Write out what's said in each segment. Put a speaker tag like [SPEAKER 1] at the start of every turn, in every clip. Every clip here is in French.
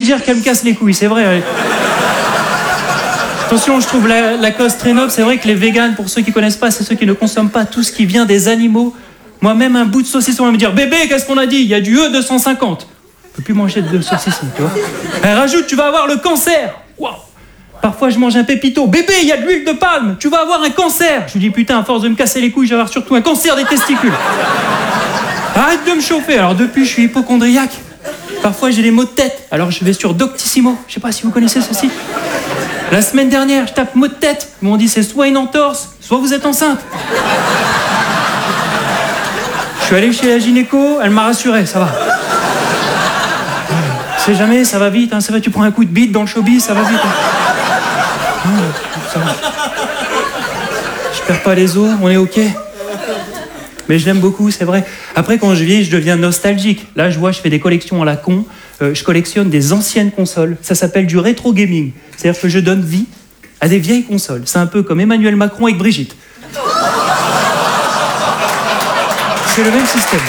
[SPEAKER 1] dire qu'elle me casse les couilles, c'est vrai. Attention, je trouve la cause très noble. C'est vrai que les véganes, pour ceux qui connaissent pas, c'est ceux qui ne consomment pas tout ce qui vient des animaux. Moi-même, un bout de saucisson, on va me dire « Bébé, qu'est-ce qu'on a dit ? Il y a du E250 ». On peut plus manger de saucisson, tu vois. Elle rajoute « Tu vas avoir le cancer ». Waouh. Parfois, je mange un pépito. « Bébé, il y a de l'huile de palme. Tu vas avoir un cancer ». Je lui dis « Putain, à force de me casser les couilles, je vais avoir surtout un cancer des testicules. » Arrête de me chauffer. Alors depuis, je suis hypochondriaque. Parfois, j'ai des maux de tête. Alors je vais sur Doctissimo. Je sais pas si vous connaissez ce site. La semaine dernière, je tape maux de tête. Ils m'ont dit c'est soit une entorse, soit vous êtes enceinte. Je suis allé chez la gynéco, elle m'a rassuré, ça va. Tu sais jamais, ça va vite. Hein. C'est vrai, tu prends un coup de bite dans le showbiz, ça va vite. Hein. Ça va. Je perds pas les os, on est ok. Mais je l'aime beaucoup, c'est vrai. Après, quand je vieillis, je deviens nostalgique. Là, je vois, je fais des collections à la con. Je collectionne des anciennes consoles. Ça s'appelle du rétro gaming. C'est-à-dire que je donne vie à des vieilles consoles. C'est un peu comme Emmanuel Macron avec Brigitte. C'est le même système.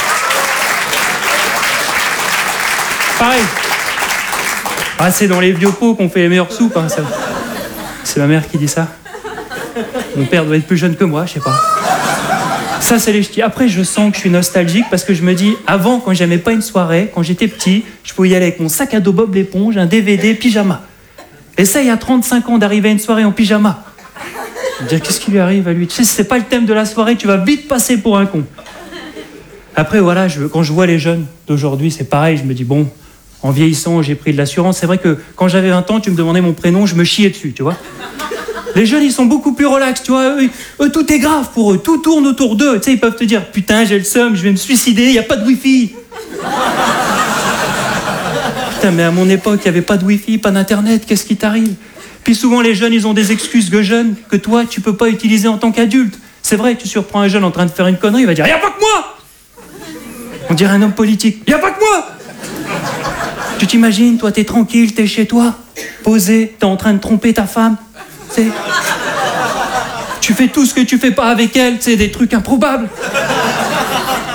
[SPEAKER 1] Pareil. Ah, c'est dans les vieux pots qu'on fait les meilleures soupes. Hein, ça. C'est ma mère qui dit ça. Mon père doit être plus jeune que moi, je sais pas. Ça, c'est les ch'tis. Après, je sens que je suis nostalgique parce que je me dis, avant, quand j'aimais pas une soirée, quand j'étais petit, je pouvais y aller avec mon sac à dos Bob l'éponge, un DVD, pyjama. Essaye à 35 ans d'arriver à une soirée en pyjama. Je me dis, qu'est-ce qui lui arrive à lui ? Tu sais, si c'est pas le thème de la soirée, tu vas vite passer pour un con. Après, voilà, quand je vois les jeunes d'aujourd'hui, c'est pareil. Je me dis, bon, en vieillissant, j'ai pris de l'assurance. C'est vrai que quand j'avais 20 ans, tu me demandais mon prénom, je me chiais dessus, tu vois. Les jeunes, ils sont beaucoup plus relax, tu vois. Eux, tout est grave pour eux, tout tourne autour d'eux. Tu sais, ils peuvent te dire, putain, j'ai le seum, je vais me suicider, il n'y a pas de wifi. Putain, mais à mon époque, il n'y avait pas de wifi, pas d'internet, qu'est-ce qui t'arrive ? Puis souvent, les jeunes, ils ont des excuses que toi, tu peux pas utiliser en tant qu'adulte. C'est vrai, tu surprends un jeune en train de faire une connerie, il va dire, il n'y a pas que moi ! On dirait un homme politique, il n'y a pas que moi ! Tu t'imagines, toi, t'es tranquille, t'es chez toi, posé, t'es en train de tromper ta femme. C'est... Tu fais tout ce que tu fais pas avec elle, c'est des trucs improbables. Ah !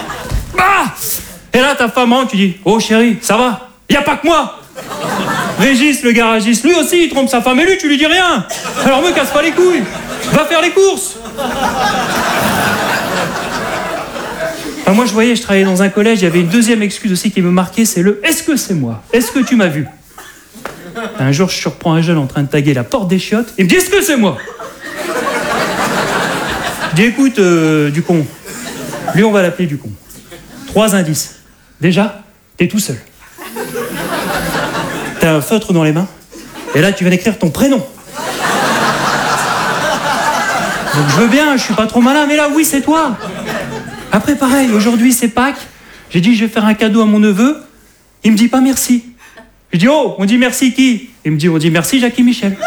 [SPEAKER 1] Et là, ta femme rentre, tu dis, oh chérie, ça va ? Y a pas que moi ! Régis, le garagiste, lui aussi, il trompe sa femme, et lui, tu lui dis rien. Alors me casse pas les couilles, va faire les courses. Enfin, moi, je travaillais dans un collège, il y avait une deuxième excuse aussi qui me marquait, c'est le « est-ce que c'est moi ? Est-ce que tu m'as vu ?» Un jour, je surprends un jeune en train de taguer la porte des chiottes. Il me dit « Est-ce que c'est moi ?» Je dis « Écoute, Ducon, lui, on va l'appeler Ducon. 3 indices. Déjà, t'es tout seul. T'as un feutre dans les mains. Et là, tu viens d'écrire ton prénom. Donc je veux bien, je suis pas trop malin, mais là, oui, c'est toi. Après, pareil, aujourd'hui, c'est Pâques. J'ai dit, je vais faire un cadeau à mon neveu. Il me dit pas merci. Je dis, oh, on dit merci qui ? Il me dit, on dit merci Jackie Michel.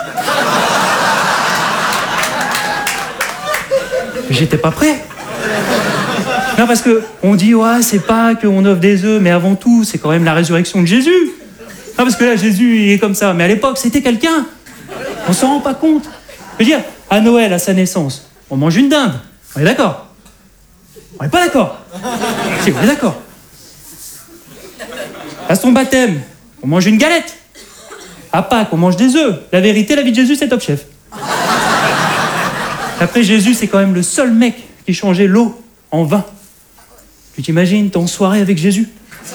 [SPEAKER 1] J'étais pas prêt. Non, parce que on dit, ouais, c'est Pâques, on offre des œufs, mais avant tout, c'est quand même la résurrection de Jésus. Non, parce que là, Jésus, il est comme ça. Mais à l'époque, c'était quelqu'un. On s'en rend pas compte. Je veux dire, à Noël, à sa naissance, on mange une dinde. On est d'accord ? On n'est pas d'accord. Si, on est d'accord. À son baptême, on mange une galette. À Pâques, on mange des œufs. La vérité, la vie de Jésus, c'est Top Chef. Après, Jésus, c'est quand même le seul mec qui changeait l'eau en vin. Tu t'imagines, t'es en soirée avec Jésus.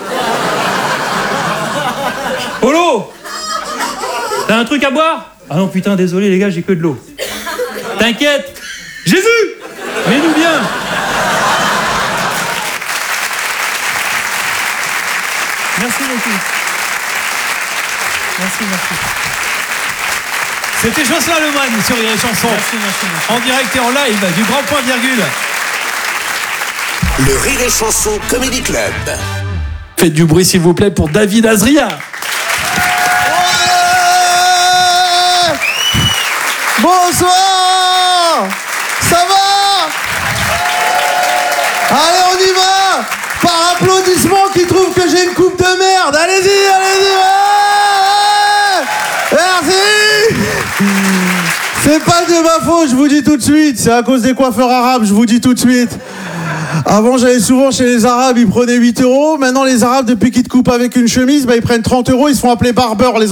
[SPEAKER 1] Polo, t'as un truc à boire ? Ah non, putain, désolé les gars, j'ai que de l'eau. T'inquiète, Jésus, mets-nous bien. Merci beaucoup. Merci.
[SPEAKER 2] C'était Jocelyn Lemoine sur Rire et Chanson.
[SPEAKER 1] Merci.
[SPEAKER 2] En direct et en live du Grand Point Virgule.
[SPEAKER 3] Le Rire et Chanson Comedy Club.
[SPEAKER 2] Faites du bruit s'il vous plaît pour David Azria.
[SPEAKER 4] Ouais, bonsoir. Ça va? Allez, on y va. Par applaudissement qui trouve que j'ai une coupe de merde. Allez-y, ouais. Merci. C'est pas de ma faute, je vous dis tout de suite. C'est à cause des coiffeurs arabes, je vous dis tout de suite. Avant, j'allais souvent chez les Arabes, ils prenaient 8 €. Maintenant, les Arabes, depuis qu'ils te coupent avec une chemise, ils prennent 30 €, ils se font appeler barbeur.